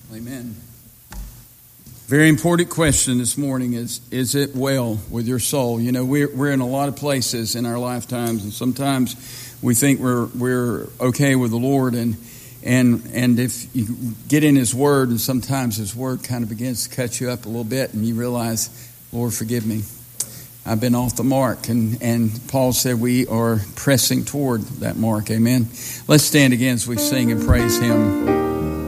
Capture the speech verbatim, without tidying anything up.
Amen. Very important question this morning is, is it well with your soul? You know, we're, we're in a lot of places in our lifetimes, and sometimes we think we're we're okay with the Lord, and and and if you get in His Word, and sometimes His Word kind of begins to cut you up a little bit, and you realize, Lord, forgive me. I've been off the mark, and, and Paul said we are pressing toward that mark. Amen. Let's stand again as we sing and praise Him.